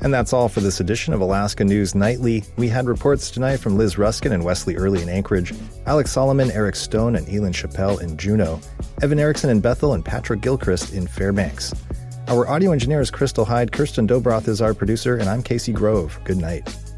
And that's all for this edition of Alaska News Nightly. We had reports tonight from Liz Ruskin and Wesley Early in Anchorage, Alex Solomon, Eric Stone, and Elin Chappelle in Juneau, Evan Erickson in Bethel, and Patrick Gilchrist in Fairbanks. Our audio engineer is Crystal Hyde, Kirsten Dobroth is our producer, and I'm Casey Grove. Good night.